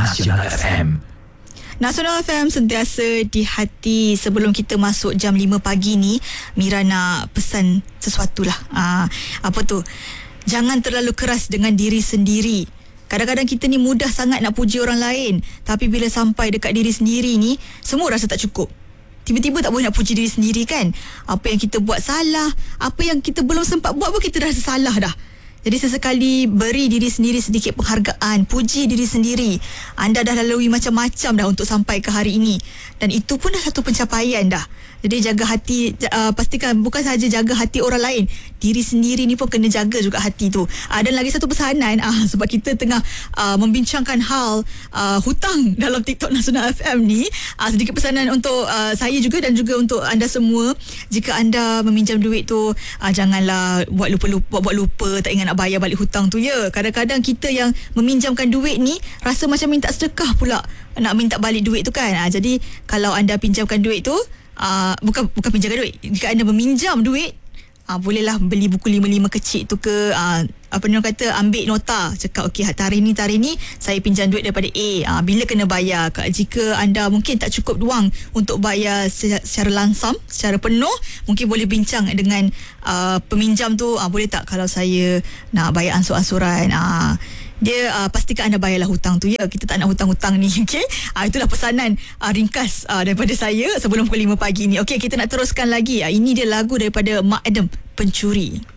Nasional FM. Nasional FM sentiasa di hati. Sebelum kita masuk jam 5 pagi ni, Mira nak pesan sesuatu lah. Apa tu? Jangan terlalu keras dengan diri sendiri. Kadang-kadang kita ni mudah sangat nak puji orang lain, tapi bila sampai dekat diri sendiri ni, semua rasa tak cukup. Tiba-tiba tak boleh nak puji diri sendiri kan. Apa yang kita buat salah, apa yang kita belum sempat buat pun kita dah rasa salah dah. Jadi sesekali beri diri sendiri sedikit penghargaan, puji diri sendiri. Anda dah lalui macam-macam dah untuk sampai ke hari ini, dan itu pun dah satu pencapaian dah. Jadi jaga hati, pastikan bukan sahaja jaga hati orang lain, diri sendiri ni pun kena jaga juga hati tu. Dan lagi satu pesanan, sebab kita tengah membincangkan hal hutang dalam TikTok Nasional FM ni, sedikit pesanan untuk saya juga dan juga untuk anda semua. Jika anda meminjam duit tu, janganlah buat lupa, tak ingat nak bayar balik hutang tu ya. Kadang-kadang kita yang meminjamkan duit ni rasa macam minta sedekah pula nak minta balik duit tu kan. Jadi kalau anda pinjamkan duit tu, bukan pinjamkan duit, jika anda meminjam duit, bolehlah beli buku 5-5 kecil tu ke, apa ni orang kata, ambil nota, cakap okey tarikh ni saya pinjam duit daripada A, bila kena bayar. Jika anda mungkin tak cukup wang untuk bayar secara langsam, secara penuh, mungkin boleh bincang dengan peminjam tu, boleh tak kalau saya nak bayar ansur-ansuran, dia pastikan anda bayarlah hutang tu ya. Kita tak nak hutang-hutang ni, okey. Itulah pesanan ringkas daripada saya sebelum pukul 5 pagi ni. Okey, kita nak teruskan lagi. Ini dia lagu daripada Mak Adam, Pencuri.